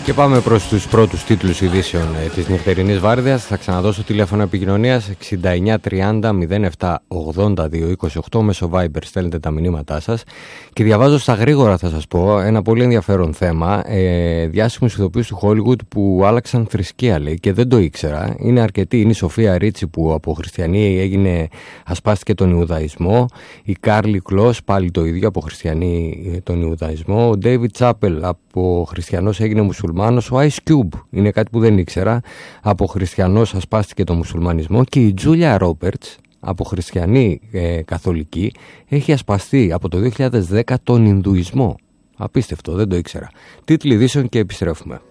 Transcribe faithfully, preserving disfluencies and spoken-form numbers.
Και πάμε προς τους πρώτους τίτλους ειδήσεων ε, της νυχτερινής βάρδιας. Θα ξαναδώσω τηλέφωνο επικοινωνίας εξήντα εννιά τριάντα μηδέν επτά ογδόντα δύο είκοσι οκτώ. Μέσω Viber στέλνετε τα μηνύματά σας. Και διαβάζω στα γρήγορα, θα σας πω, ένα πολύ ενδιαφέρον θέμα. Ε, διάσημους ηθοποιούς του Hollywood που άλλαξαν θρησκεία, λέει, και δεν το ήξερα. Είναι αρκετοί. Είναι η Σοφία Ρίτσι που από χριστιανή έγινε, ασπάστηκε τον Ιουδαϊσμό. Η Κάρλι Κλος, πάλι το ίδιο, από χριστιανή τον Ιουδαϊσμό. Ο David Chappell, από χριστιανός έγινε μουσουλμάνος. Ο Ice Cube είναι κάτι που δεν ήξερα. Από χριστιανός ασπάστηκε τον μουσουλμανισμό. Και η Julia Roberts, από χριστιανή ε, καθολική, έχει ασπαστεί από το δύο χιλιάδες δέκα τον Ινδουισμό. Απίστευτο, δεν το ήξερα. Τίτλοι ειδήσεων και επιστρέφουμε.